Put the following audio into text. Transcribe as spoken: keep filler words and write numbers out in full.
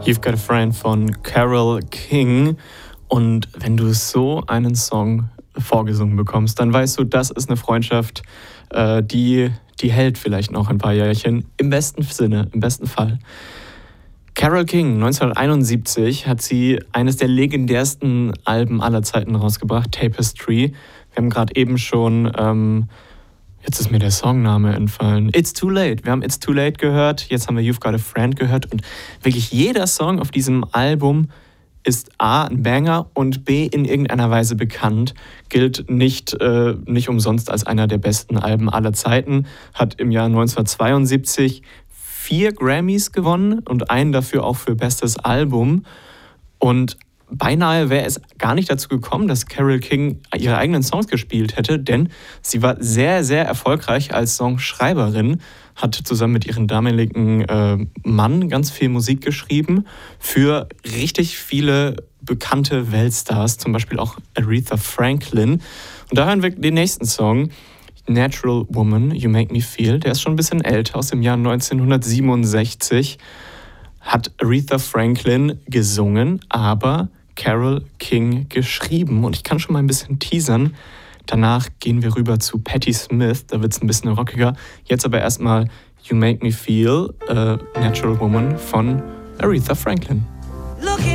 You've Got a Friend von Carole King. Und wenn du so einen Song vorgesungen bekommst, dann weißt du, das ist eine Freundschaft, äh, die, die hält vielleicht noch ein paar Jährchen. Im besten Sinne, im besten Fall. Carole King, neunzehnhunderteinundsiebzig, hat sie eines der legendärsten Alben aller Zeiten rausgebracht, Tapestry. Wir haben gerade eben schon, ähm, jetzt ist mir der Songname entfallen, It's Too Late. Wir haben It's Too Late gehört, jetzt haben wir You've Got a Friend gehört und wirklich jeder Song auf diesem Album ist A, ein Banger und B, in irgendeiner Weise bekannt, gilt nicht, äh, nicht umsonst als einer der besten Alben aller Zeiten, hat im Jahr neunzehnhundertzweiundsiebzig vier Grammys gewonnen und einen dafür auch für Bestes Album. Und beinahe wäre es gar nicht dazu gekommen, dass Carole King ihre eigenen Songs gespielt hätte, denn sie war sehr, sehr erfolgreich als Songschreiberin, hat zusammen mit ihrem damaligen äh, Mann ganz viel Musik geschrieben für richtig viele bekannte Weltstars, zum Beispiel auch Aretha Franklin. Und da hören wir den nächsten Song, Natural Woman, You Make Me Feel. Der ist schon ein bisschen älter, aus dem Jahr neunzehnhundertsiebenundsechzig. Hat Aretha Franklin gesungen, aber Carole King geschrieben. Und ich kann schon mal ein bisschen teasern. Danach gehen wir rüber zu Patti Smith, da wird es ein bisschen rockiger. Jetzt aber erstmal You Make Me Feel, uh, Natural Woman von Aretha Franklin.